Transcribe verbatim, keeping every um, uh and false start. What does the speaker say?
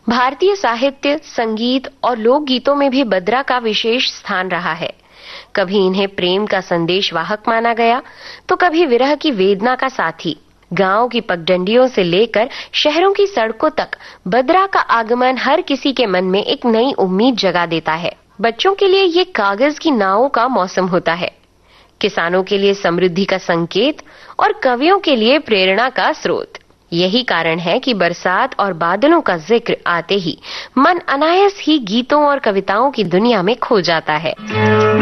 भारतीय साहित्य, संगीत और लोकगीतों में भी बदरा का विशेष स्थान रहा है। कभी इन्हें प्रेम का संदेश वाहक माना गया, तो कभी विरह की वेदना का साथी। गांव की पगडंडियों से लेकर शहरों की सड़कों तक बदरा का आगमन हर किसी के मन में एक नई उम्मीद जगा देता है। बच्चों के लिए ये कागज की नावों का मौसम होता है, किसानों के लिए समृद्धि का संकेत और कवियों के लिए प्रेरणा का स्रोत। यही कारण है कि बरसात और बादलों का जिक्र आते ही मन अनायास ही गीतों और कविताओं की दुनिया में खो जाता है।